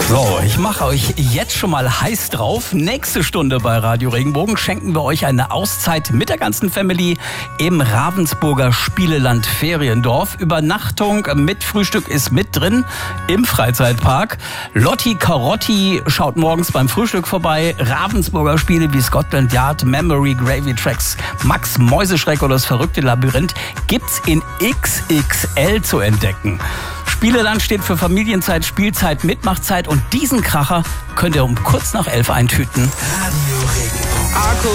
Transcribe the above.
So, ich mache euch jetzt schon mal heiß drauf. Nächste Stunde bei Radio Regenbogen schenken wir euch eine Auszeit mit der ganzen Family im Ravensburger Spieleland Feriendorf. Übernachtung mit Frühstück ist mit drin im Freizeitpark. Lotti Carotti schaut morgens beim Frühstück vorbei. Ravensburger Spiele wie Scotland Yard, Memory, Gravy Tracks, Max Mäuseschreck oder das verrückte Labyrinth gibt's in XXL zu entdecken. Spieleland steht für Familienzeit, Spielzeit, Mitmachzeit und diesen Kracher könnt ihr um kurz nach 11 eintüten. Radio Regenbogen.